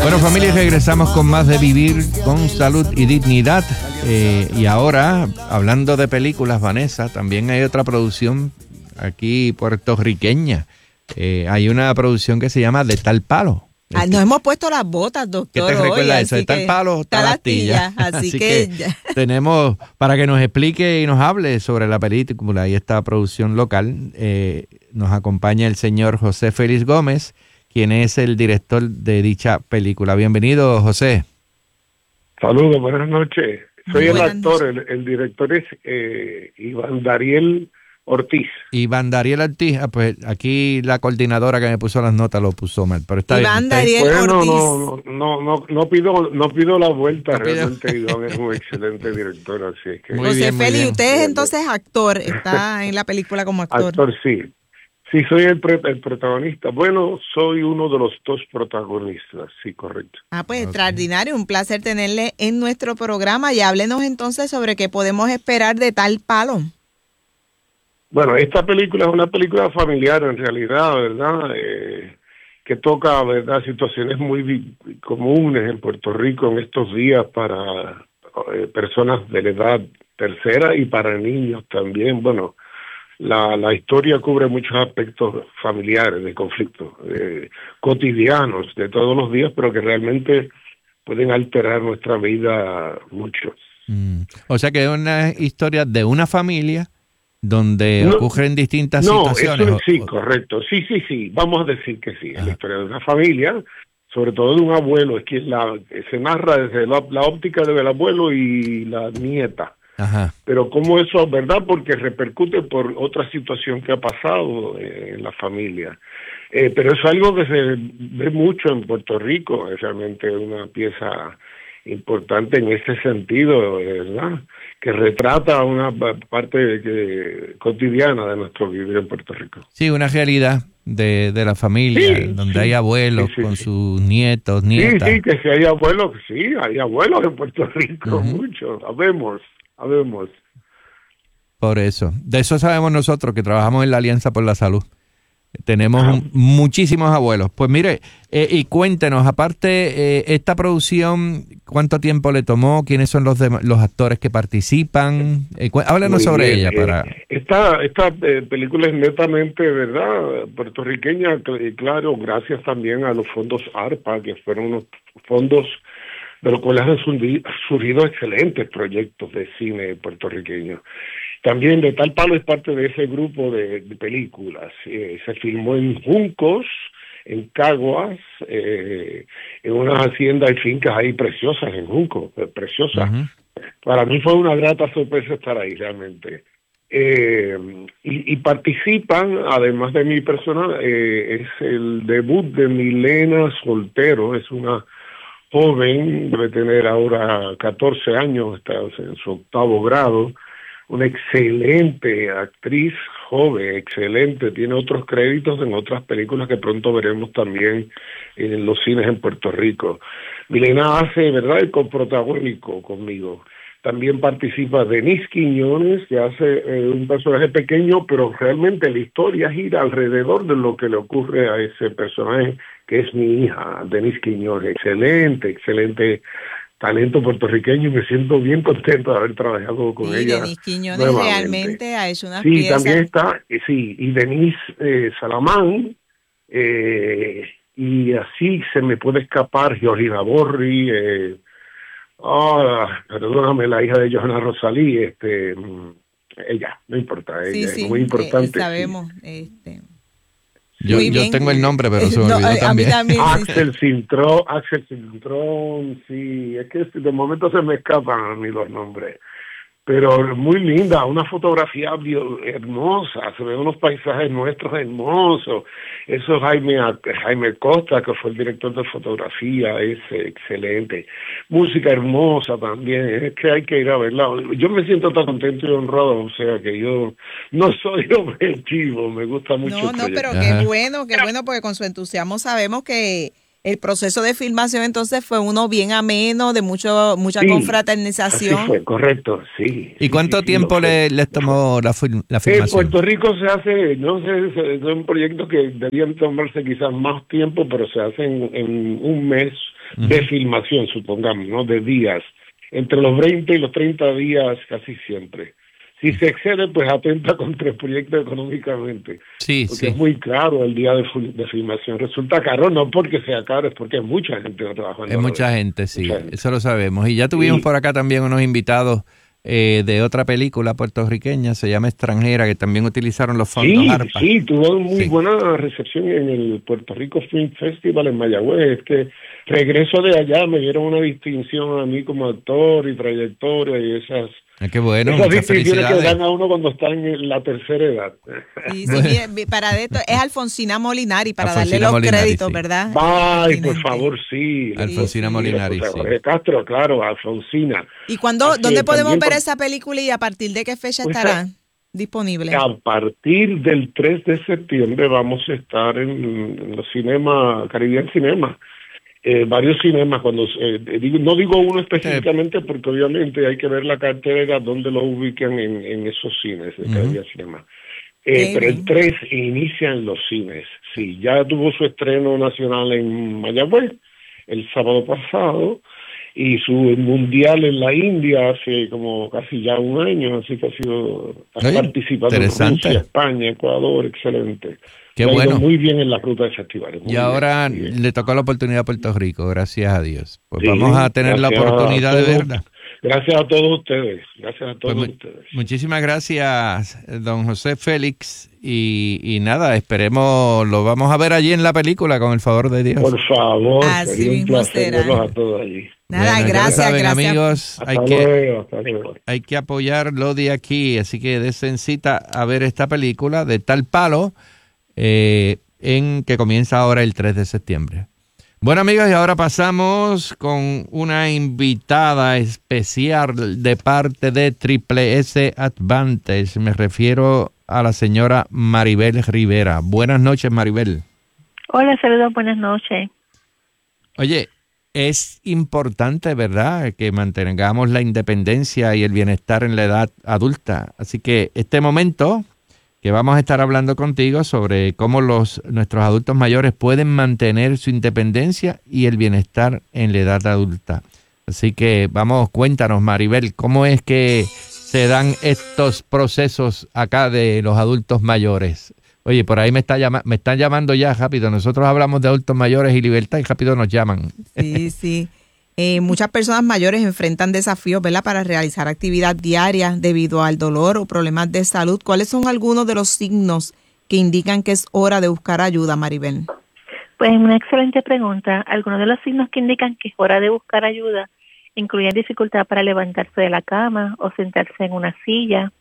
Bueno, familia, regresamos con más de Vivir con Salud y Dignidad. Y ahora, hablando de películas, Vanessa, también hay otra producción aquí puertorriqueña. Hay una producción que se llama De Tal Palo. Nos hemos puesto las botas, doctor. ¿Qué te recuerda eso? De tal palo, tal astilla. Así que tenemos, para que nos explique y nos hable sobre la película y esta producción local, nos acompaña el señor José Félix Gómez, quien es el director de dicha película. Bienvenido, José. Saludos, buenas noches. Soy el actor, el director es Iván Dariel Ortiz. Iván Dariel Ortiz, pues aquí la coordinadora que me puso las notas lo puso mal, pero está Iván bien. Dariel Ortiz. No pido la vuelta, realmente Iván es un excelente director, así es que... José Félix, usted es entonces actor, está en la película como actor. Actor, sí. Sí, soy el protagonista. Bueno, soy uno de los dos protagonistas, sí, correcto. Pues extraordinario, un placer tenerle en nuestro programa y háblenos entonces sobre qué podemos esperar de Tal Palo. Bueno, esta película es una película familiar en realidad, ¿verdad? Que toca, ¿verdad?, situaciones muy comunes en Puerto Rico en estos días para personas de la edad tercera y para niños también. Bueno, la historia cubre muchos aspectos familiares, de conflictos cotidianos de todos los días, pero que realmente pueden alterar nuestra vida mucho. O sea que es una historia de una familia donde ocurren distintas situaciones. Sí, correcto. Sí. Vamos a decir que sí. Es la historia de una familia, sobre todo de un abuelo. Es que se narra desde la óptica del abuelo y la nieta. Ajá. Pero como eso, ¿verdad? Porque repercute por otra situación que ha pasado en la familia. Pero es algo que se ve mucho en Puerto Rico. Es realmente una pieza importante en ese sentido, ¿verdad?, que retrata una parte cotidiana de nuestro vivir en Puerto Rico. Sí, una realidad de la familia, donde hay abuelos con sus nietos, nietas. Sí, que si hay abuelos en Puerto Rico, muchos, sabemos. Por eso, de eso sabemos nosotros que trabajamos en la Alianza por la Salud. Tenemos muchísimos abuelos. Pues mire, y cuéntenos, aparte, esta producción, ¿cuánto tiempo le tomó? ¿Quiénes son los actores que participan? Háblanos sobre ella. Esta película es netamente, ¿verdad?, puertorriqueña, y claro, gracias también a los fondos ARPA, que fueron unos fondos de los cuales han surgido excelentes proyectos de cine puertorriqueño. También De Tal Palo es parte de ese grupo de películas. Se filmó en Juncos, en Caguas, en unas haciendas y fincas ahí preciosas en Juncos, preciosas. Para mí fue una grata sorpresa estar ahí realmente. Y participan, además de mi persona, es el debut de Milena Soltero, es una joven, debe tener ahora 14 años, está en su 8º grado, una excelente actriz, joven, excelente, tiene otros créditos en otras películas que pronto veremos también en los cines en Puerto Rico. Milena hace, ¿verdad?, el coprotagónico conmigo. También participa Denise Quiñones, que hace un personaje pequeño, pero realmente la historia gira alrededor de lo que le ocurre a ese personaje, que es mi hija, Denise Quiñones. Excelente talento puertorriqueño, y me siento bien contento de haber trabajado con ella. Denise Quiñones realmente ha hecho una pieza. Sí, también está, y Denise Salamán, y así se me puede escapar Georgina Borri, perdóname, la hija de Johanna Rosalí, ella, no importa, ella es muy importante. Sabemos, Yo tengo el nombre, pero se me olvidó también. Axel Cintrón, sí, es que de momento se me escapan a mí los nombres. Pero muy linda, una fotografía hermosa, se ven unos paisajes nuestros hermosos. Eso Jaime Costa, que fue el director de fotografía, es excelente. Música hermosa también, es que hay que ir a verla. Yo me siento tan contento y honrado, o sea que yo no soy objetivo, me gusta mucho. No, pero qué bueno, porque con su entusiasmo sabemos que el proceso de filmación entonces fue uno bien ameno, de mucha confraternización. Así fue, correcto, sí. ¿Y cuánto tiempo les tomó la filmación? En Puerto Rico se hace, no sé, es un proyecto que deberían tomarse quizás más tiempo, pero se hace en un mes de filmación, supongamos, ¿no? De días, entre los 20 y los 30 días casi siempre. Si se excede, pues atenta contra el proyecto económicamente. Sí, porque es muy caro el día de filmación. Resulta caro, no porque sea caro, es porque hay mucha gente trabajando. Es mucha gente, sí, eso lo sabemos. Y ya tuvimos por acá también unos invitados de otra película puertorriqueña, se llama Extranjera, que también utilizaron los fondos ARPA. Sí, tuvo muy buena recepción en el Puerto Rico Film Festival en Mayagüez. Es que regreso de allá, me dieron una distinción a mí como actor y trayectoria y esas... Qué bueno, esas distinciones que dan a uno cuando está en la tercera edad. Sí, para esto es Alfonsina Molinari, para darle los créditos, ¿verdad? Ay, por favor, sí. Alfonsina Molinari, sí. Jorge Castro, claro, Alfonsina. ¿Y dónde podemos ver esa película y a partir de qué fecha estará disponible? A partir del 3 de septiembre vamos a estar en los cinemas, Caribbean Cinema. Varios cinemas, no digo uno específicamente porque obviamente hay que ver la cartera donde lo ubican en esos cines de Caribbean Cinema. Pero el 3 inicia en los cines. Sí, ya tuvo su estreno nacional en Mayagüez el sábado pasado y su mundial en la India hace como casi ya un año, así que ha participado en Rusia, España, Ecuador, excelente. Qué bueno. Muy bien en la ruta de festivales. Y ahora le tocó la oportunidad a Puerto Rico, gracias a Dios. Pues vamos a tener la oportunidad de verla. Gracias a todos ustedes. Ustedes. Muchísimas gracias, don José Félix. Y nada, esperemos, lo vamos a ver allí en la película, con el favor de Dios. Por favor, así mismo será. A todos allí. Nada, bueno, gracias. Amigos, hasta luego. Hay que apoyar lo de aquí, así que desen cita a ver esta película de Tal Palo, en que comienza ahora el 3 de septiembre. Bueno, amigos, y ahora pasamos con una invitada especial de parte de Triple S Advantage. Me refiero a la señora Maribel Rivera. Buenas noches, Maribel. Hola, saludos, buenas noches. Oye, es importante, ¿verdad?, que mantengamos la independencia y el bienestar en la edad adulta. Así que este momento que vamos a estar hablando contigo sobre cómo nuestros adultos mayores pueden mantener su independencia y el bienestar en la edad adulta. Así que cuéntanos, Maribel, ¿cómo es que se dan estos procesos acá de los adultos mayores? Oye, por ahí me están llamando ya rápido. Nosotros hablamos de adultos mayores y libertad y rápido nos llaman. Sí. Muchas personas mayores enfrentan desafíos, ¿verdad?, para realizar actividad diaria debido al dolor o problemas de salud. ¿Cuáles son algunos de los signos que indican que es hora de buscar ayuda, Maribel? Pues una excelente pregunta. Algunos de los signos que indican que es hora de buscar ayuda incluyen dificultad para levantarse de la cama o sentarse en una silla.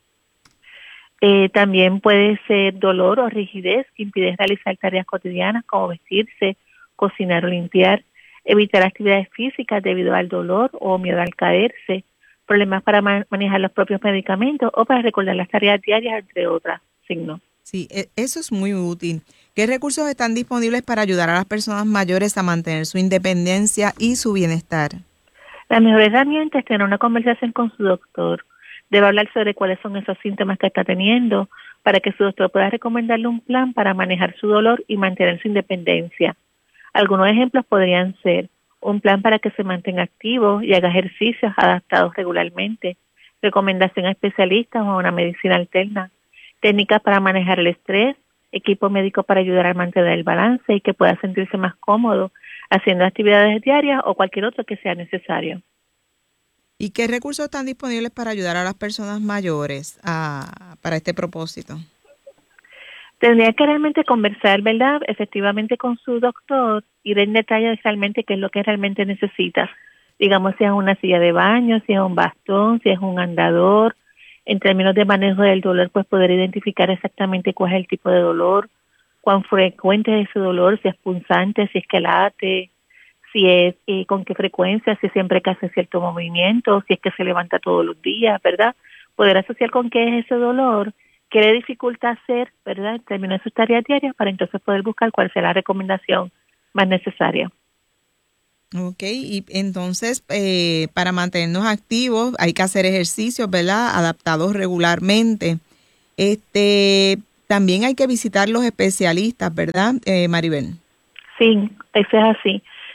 También puede ser dolor o rigidez que impide realizar tareas cotidianas como vestirse, cocinar o limpiar. Evitar actividades físicas debido al dolor o miedo al caerse, problemas para manejar los propios medicamentos o para recordar las tareas diarias, entre otros signos. Sí, eso es muy útil. ¿Qué recursos están disponibles para ayudar a las personas mayores a mantener su independencia y su bienestar? La mejor herramienta es tener una conversación con su doctor. Debe hablar sobre cuáles son esos síntomas que está teniendo para que su doctor pueda recomendarle un plan para manejar su dolor y mantener su independencia. Algunos ejemplos podrían ser un plan para que se mantenga activo y haga ejercicios adaptados regularmente, recomendación a especialistas o a una medicina alterna, técnicas para manejar el estrés, equipo médico para ayudar a mantener el balance y que pueda sentirse más cómodo haciendo actividades diarias o cualquier otro que sea necesario. ¿Y qué recursos están disponibles para ayudar a las personas mayores para este propósito? Tendría que realmente conversar, ¿verdad?, efectivamente con su doctor, ir en detalle de realmente qué es lo que realmente necesita. Digamos, si es una silla de baño, si es un bastón, si es un andador. En términos de manejo del dolor, pues poder identificar exactamente cuál es el tipo de dolor, cuán frecuente es ese dolor, si es punzante, si es que late, si es con qué frecuencia, si siempre que hace cierto movimiento, si es que se levanta todos los días, ¿verdad? Poder asociar con qué es ese dolor, qué le dificulta hacer, ¿verdad?, en términos de sus tareas diarias, para entonces poder buscar cuál sea la recomendación más necesaria. Ok, y entonces para mantenernos activos hay que hacer ejercicios, ¿verdad?, adaptados regularmente. También hay que visitar los especialistas, ¿verdad, Maribel? Sí, eso es así.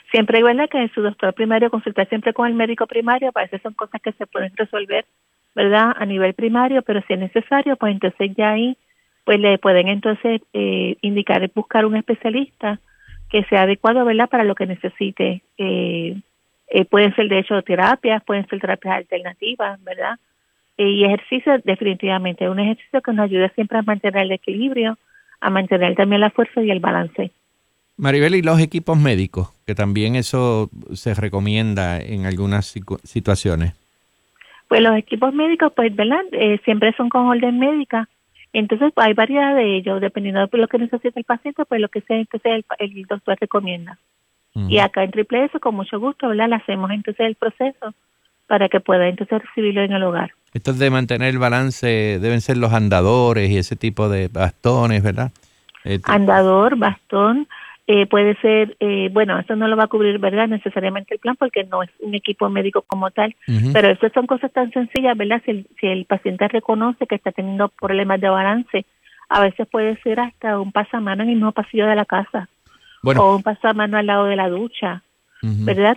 siempre, ¿verdad?, que su doctor primario, consultar siempre con el médico primario, para eso son cosas que se pueden resolver, ¿verdad?, a nivel primario, pero si es necesario, pues entonces ya ahí, pues le pueden entonces indicar, buscar un especialista que sea adecuado, ¿verdad?, para lo que necesite. Pueden ser, de hecho, terapias, pueden ser terapias alternativas, ¿verdad? Y ejercicio, definitivamente, un ejercicio que nos ayuda siempre a mantener el equilibrio, a mantener también la fuerza y el balance. Maribel, y los equipos médicos, que también eso se recomienda en algunas situaciones. Pues los equipos médicos, pues, ¿verdad? Siempre son con orden médica. Entonces, pues, hay variedad de ellos, dependiendo de lo que necesita el paciente, pues lo que sea, entonces el doctor recomienda. Y acá en Triple S, con mucho gusto, ¿verdad?, le hacemos entonces el proceso para que pueda entonces recibirlo en el hogar. Esto de mantener el balance deben ser los andadores y ese tipo de bastones, ¿verdad? Andador, bastón, puede ser, bueno, eso no lo va a cubrir, ¿verdad?, necesariamente el plan, porque no es un equipo médico como tal, pero eso son cosas tan sencillas, ¿verdad? Si el paciente reconoce que está teniendo problemas de balance, a veces puede ser hasta un pasamano en el mismo pasillo de la casa, o un pasamano al lado de la ducha, ¿verdad?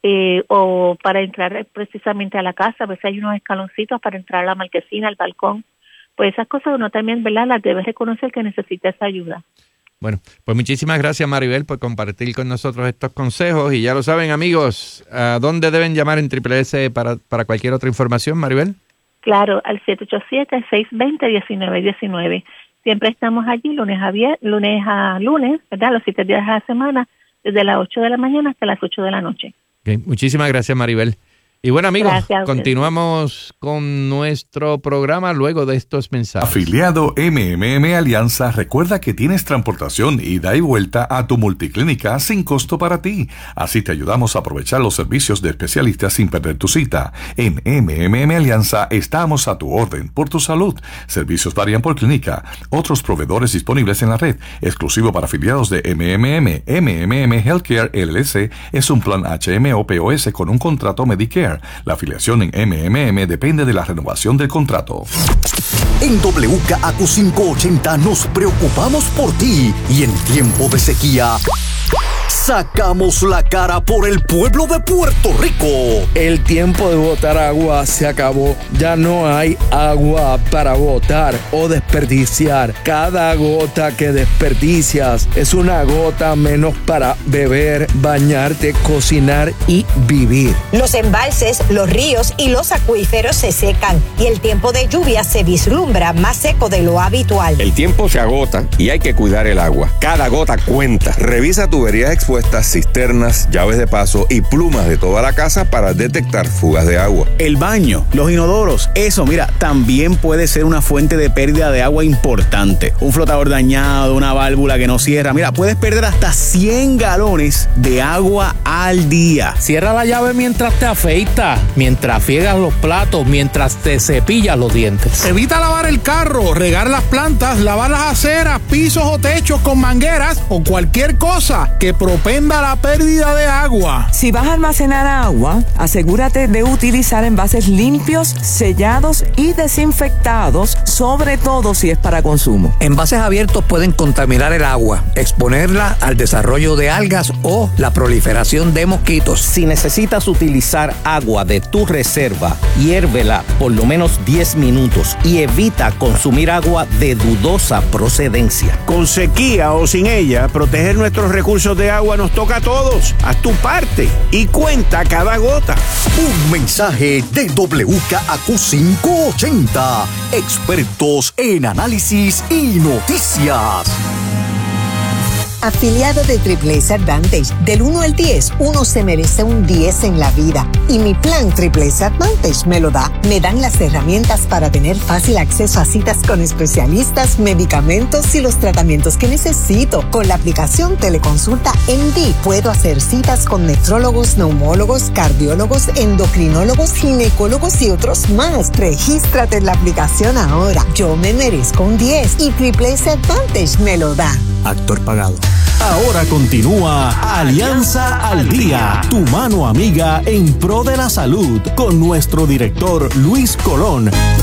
O para entrar precisamente a la casa, a veces hay unos escaloncitos para entrar a la marquesina, al balcón. Pues esas cosas uno también, ¿verdad?, las debe reconocer que necesita esa ayuda. Bueno, pues muchísimas gracias, Maribel, por compartir con nosotros estos consejos. Y ya lo saben, amigos, ¿a dónde deben llamar en Triple S para cualquier otra información, Maribel? Claro, al 787-620-1919. Siempre estamos allí lunes a lunes, ¿verdad?, los 7 días a la semana, desde las 8 de la mañana hasta las 8 de la noche. Okay. Muchísimas gracias, Maribel. Y bueno, amigos, continuamos con nuestro programa luego de estos mensajes. Afiliado MMM Alianza, recuerda que tienes transportación ida y vuelta a tu multiclínica sin costo para ti. Así te ayudamos a aprovechar los servicios de especialistas sin perder tu cita. En MMM Alianza estamos a tu orden por tu salud. Servicios varían por clínica. Otros proveedores disponibles en la red. Exclusivo para afiliados de MMM. MMM Healthcare LLC es un plan HMO-POS con un contrato Medicare. La afiliación en MMM depende de la renovación del contrato. En WKAQ 580 nos preocupamos por ti y en tiempo de sequía sacamos la cara por el pueblo de Puerto Rico. El tiempo de botar agua se acabó. Ya no hay agua para botar o desperdiciar. Cada gota que desperdicias es una gota menos para beber, bañarte, cocinar y vivir. Los embalses, los ríos y los acuíferos se secan y el tiempo de lluvia se vislumbra más seco de lo habitual. El tiempo se agota y hay que cuidar el agua. Cada gota cuenta. Revisa tuberías expuestas, cisternas, llaves de paso y plumas de toda la casa para detectar fugas de agua. El baño, los inodoros, eso, mira, también puede ser una fuente de pérdida de agua importante. Un flotador dañado, una válvula que no cierra. Mira, puedes perder hasta 100 galones de agua al día. Cierra la llave mientras te afeitas, mientras friegas los platos, mientras te cepillas los dientes. Evita lavar el carro, regar las plantas, lavar las aceras, pisos o techos con mangueras o cualquier cosa que propenda la pérdida de agua. Si vas a almacenar agua, asegúrate de utilizar envases limpios, sellados y desinfectados, sobre todo si es para consumo. Envases abiertos pueden contaminar el agua, exponerla al desarrollo de algas o la proliferación de mosquitos. Si necesitas utilizar agua de tu reserva, hiérvela por lo menos 10 minutos y evita consumir agua de dudosa procedencia. Con sequía o sin ella, proteger nuestros recursos de agua nos toca a todos. Haz tu parte y cuenta cada gota. Un mensaje de WKAQ 580. Expertos en análisis y noticias. Afiliado de Triple S Advantage, del 1 al 10, uno se merece un 10 en la vida. Y mi plan Triple S Advantage me lo da. Me dan las herramientas para tener fácil acceso a citas con especialistas, medicamentos y los tratamientos que necesito. Con la aplicación Teleconsulta MD, puedo hacer citas con nefrólogos, neumólogos, cardiólogos, endocrinólogos, ginecólogos y otros más. Regístrate en la aplicación ahora. Yo me merezco un 10 y Triple S Advantage me lo da. Actor pagado. Ahora continúa Alianza al Día, tu mano amiga en pro de la salud, con nuestro director Luis Colón.